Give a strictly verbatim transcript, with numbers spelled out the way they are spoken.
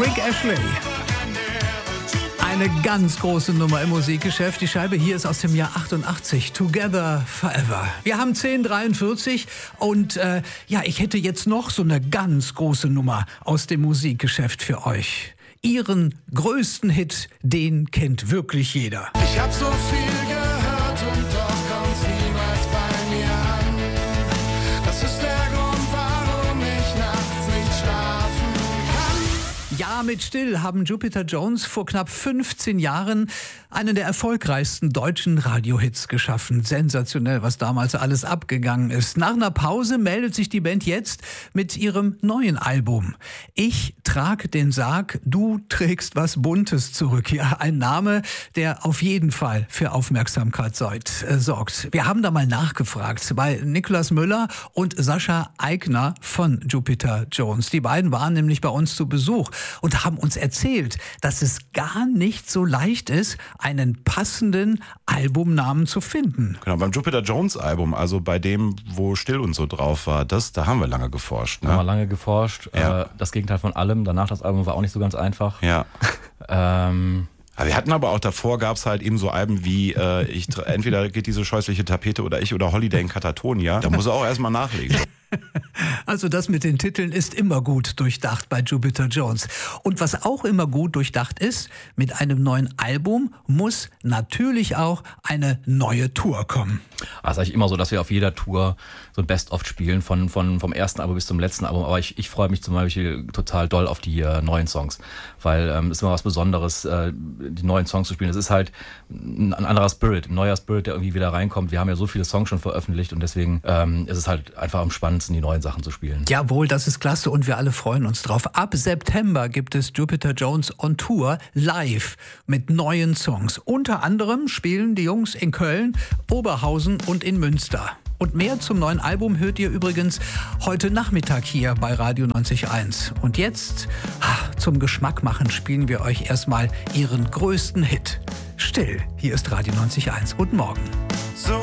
Rick Ashley. Eine ganz große Nummer im Musikgeschäft. Die Scheibe hier ist aus dem Jahr achtundachtzig. Together Forever. Wir haben zehn Uhr dreiundvierzig und äh, ja, ich hätte jetzt noch so eine ganz große Nummer aus dem Musikgeschäft für euch. Ihren größten Hit, den kennt wirklich jeder. Ich hab so viel gehört und doch kommt's niemals bei mir an. Das ist der Grund, warum ich nachts nicht schlafen kann. Ja, mit Still haben Jupiter Jones vor knapp fünfzehn Jahren einen der erfolgreichsten deutschen Radiohits geschaffen. Sensationell, was damals alles abgegangen ist. Nach einer Pause meldet sich die Band jetzt mit ihrem neuen Album. Ich trage den Sarg, du trägst was Buntes zurück. Ja, ein Name, der auf jeden Fall für Aufmerksamkeit sorgt. Wir haben da mal nachgefragt bei Niklas Müller und Sascha Aigner von Jupiter Jones. Die beiden waren nämlich bei uns zu Besuch und haben uns erzählt, dass es gar nicht so leicht ist, einen passenden Albumnamen zu finden. Genau, beim Jupiter Jones Album, also bei dem, wo Still und so drauf war, das, da haben wir lange geforscht. Ne? Haben wir lange geforscht. Ja. Äh, das Gegenteil von allem. Danach das Album war auch nicht so ganz einfach. Ja. ähm... Aber wir hatten aber auch davor, gab es halt eben so Alben wie äh, ich entweder geht diese scheußliche Tapete oder ich oder Holiday in Katatonia. Da muss er auch erstmal nachlegen. Also das mit den Titeln ist immer gut durchdacht bei Jupiter Jones. Und was auch immer gut durchdacht ist, mit einem neuen Album muss natürlich auch eine neue Tour kommen. Also eigentlich immer so, dass wir auf jeder Tour so ein Best-of spielen, von, von, vom ersten Album bis zum letzten Album. Aber ich, ich freue mich zum Beispiel total doll auf die äh, neuen Songs, weil es ähm, ist immer was Besonderes, äh, die neuen Songs zu spielen. Es ist halt ein, ein anderer Spirit, ein neuer Spirit, der irgendwie wieder reinkommt. Wir haben ja so viele Songs schon veröffentlicht und deswegen ähm, ist es halt einfach am spannendsten, die neuen Sachen zu spielen. Jawohl, das ist klasse und wir alle freuen uns drauf. Ab September gibt es Jupiter Jones on Tour live mit neuen Songs. Unter anderem spielen die Jungs in Köln, Oberhausen und in Münster. Und mehr zum neuen Album hört ihr übrigens heute Nachmittag hier bei Radio neunzig Komma eins. Und jetzt, zum Geschmack machen, spielen wir euch erstmal ihren größten Hit. Still, hier ist Radio neunzig Komma eins. Guten Morgen.